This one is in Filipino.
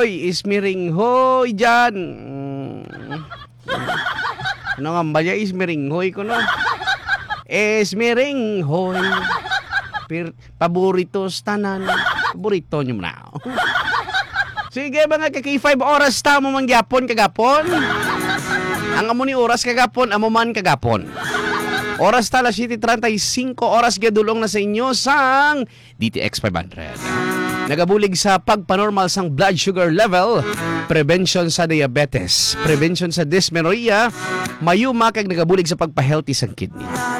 hoy, ismiring hoy dyan. Ano nga ba niya, ismiring hoy ko no? Ismiring hoy. Paboritos tanan. Paborito nyo na. Sige mga kaki 5 oras ta mo mangyapon kagapon. Ang amo ni oras kagapon, amo man kagapon. Oras ta alas 7:35 oras gadulong na sa inyo sang DTX 500. Nagabulig sa pagpanormal sang blood sugar level, prevention sa diabetes, prevention sa dysmenorrhea, mayuma kag nagabulig sa pagpa-healthy sang kidney.